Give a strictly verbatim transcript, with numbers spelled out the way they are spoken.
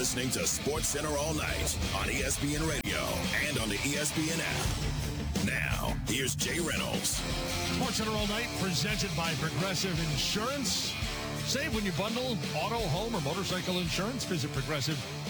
listening to Sports Center all night on E S P N Radio and on the E S P N app. Now, here's Jay Reynolds. Sports Center all night, presented by Progressive Insurance. Save when you bundle auto, home, or motorcycle insurance. Visit progressive